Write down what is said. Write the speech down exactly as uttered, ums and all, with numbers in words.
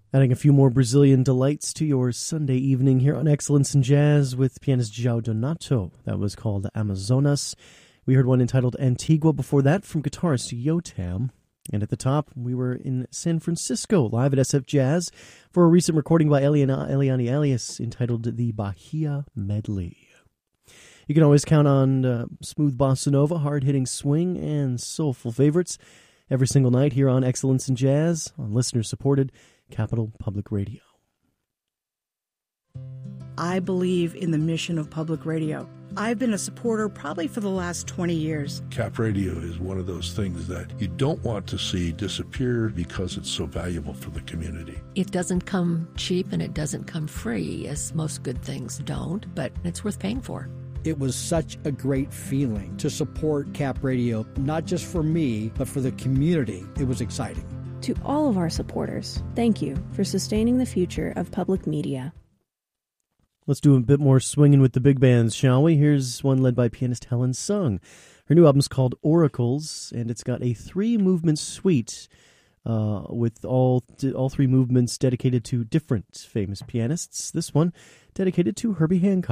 Adding a few more Brazilian delights to your Sunday evening here on Excellence in Jazz with pianist João Donato. That was called Amazonas. We heard one entitled Antigua before that from guitarist Yotam. And at the top, we were in San Francisco, live at S F Jazz, for a recent recording by Eliana, Eliane Elias entitled The Bahia Medley. You can always count on uh, smooth bossa nova, hard-hitting swing, and soulful favorites every single night here on Excellence in Jazz, on listener-supported Capital Public Radio. I believe in the mission of public radio. I've been a supporter probably for the last twenty years. Cap Radio is one of those things that you don't want to see disappear because it's so valuable for the community. It doesn't come cheap and it doesn't come free, as most good things don't, but it's worth paying for. It was such a great feeling to support Cap Radio, not just for me, but for the community. It was exciting. To all of our supporters, thank you for sustaining the future of public media. Let's do a bit more swinging with the big bands, shall we? Here's one led by pianist Helen Sung. Her new album's called Oracles, and it's got a three-movement suite uh, with all all three movements dedicated to different famous pianists. This one dedicated to Herbie Hancock.